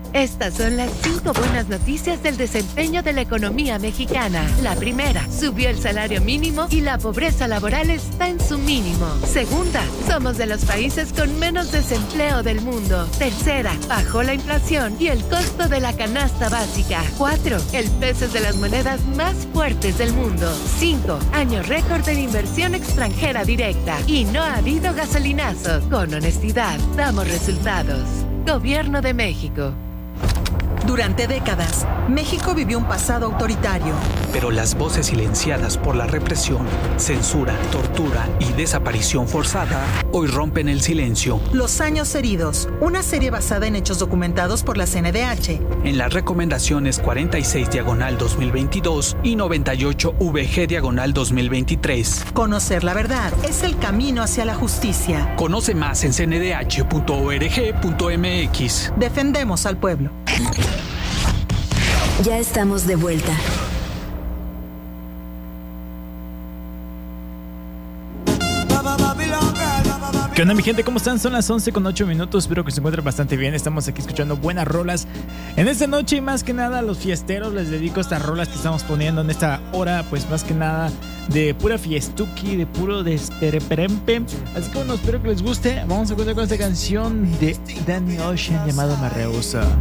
Estas son las 5 buenas noticias del desempeño de la economía mexicana. La primera, subió el salario mínimo y la pobreza laboral está en su mínimo. Segunda, somos de los países con menos desempleo del mundo. Tercera, bajó la inflación y el costo de la canasta básica. 4, el peso es de las monedas más fuertes del mundo. 5, año récord de inversión extranjera directa. Y no ha habido gasolinazo. Con honestidad, damos resultados. Gobierno de México. Durante décadas, México vivió un pasado autoritario. Pero las voces silenciadas por la represión, censura, tortura y desaparición forzada hoy rompen el silencio. Los años heridos, una serie basada en hechos documentados por la CNDH. En las recomendaciones 46/2022 y 98/VG/2023. Conocer la verdad es el camino hacia la justicia. Conoce más en cndh.org.mx. Defendemos al pueblo. Ya estamos de vuelta. ¿Qué onda, mi gente? ¿Cómo están? Son las 11:08. Espero que se encuentren bastante bien. Estamos aquí escuchando buenas rolas en esta noche y más que nada a los fiesteros les dedico estas rolas que estamos poniendo en esta hora, pues más que nada de pura fiestuki, de puro despereperempe. Así que bueno, espero que les guste. Vamos a escuchar con esta canción de Danny Ocean llamado Me Rehúso.